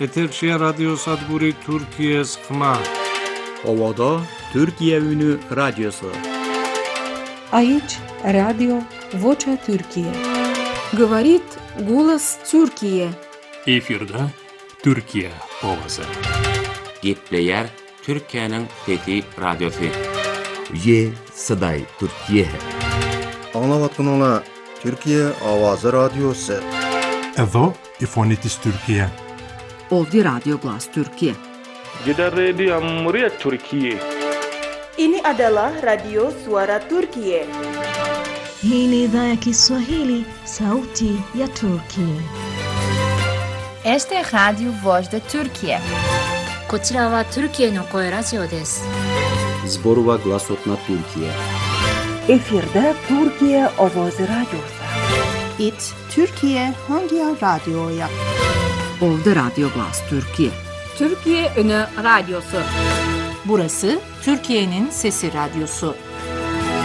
Eterşehir Radyo Sadburi Türkiye sıkma. Ovada Türkiye Ünü Radyosu. Aici Radio Vocea Türkiye. Говорит голос Türkiye. Efirde Türkiye ovası. Gepleyer Türkiye'nin Fethi Radyosu. Ye Sıday Türkiye. Anlavatın ola Türkiye Avazı Radyosu. Edo İfonitis Türkiye. Ovdje Radio Glas Türkiye. Gidan Radio Murya Türkiye. Ini adalah Radio Suara Türkiye. Hii ni idhaa ya Kiswahili, Sauti ya Turkiye. Este es Radio Voz de Türkiye. こちらはトルキエの声ラジオです。 Zborova Glasotna Türkiye. Efirde Türkiye Avazı Radyosu. İt Türkiye hangi radyoya? Ovdje Radio Glas Türkiye. Türkiye Ünü Radyosu. Burası Türkiye'nin Sesi Radyosu.